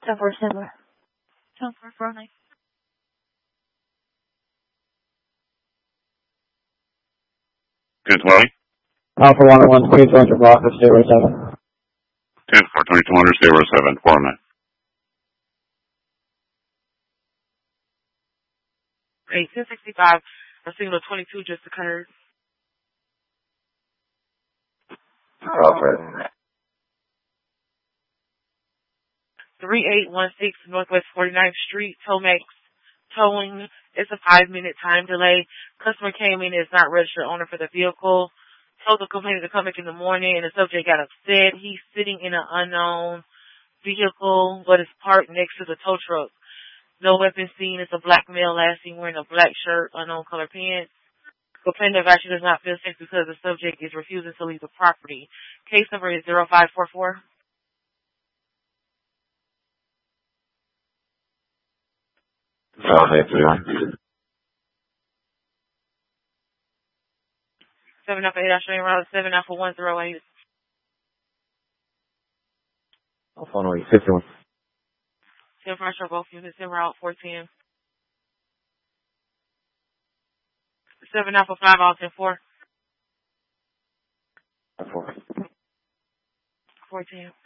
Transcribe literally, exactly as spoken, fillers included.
ten four seven. ten four four nine. ten twenty. Alpha one oh one, two two hundred block of zero seven. ten four twenty-two hundred, zero seven, four nine. Eight ten sixty five. A signal twenty two just occurred. Alpha. Three eight one six Northwest forty ninth Street, Tomex towing. It's a five minute time delay. Customer came in, is not registered owner for the vehicle. Told the complainant to come back in the morning, and the subject got upset. He's sitting in an unknown vehicle, but is parked next to the tow truck. No weapon seen. It's a black male, last seen wearing a black shirt, unknown color pants. Complainant actually does not feel safe because the subject is refusing to leave the property. Case number is zero five four four. Seven Alpha eight Australian Route seven Alpha one zero eight. Alpha one oh eight, fifty-one. Ten Marshall, both units in Route four ten. Seven Alpha five Alton four. Four. Four ten.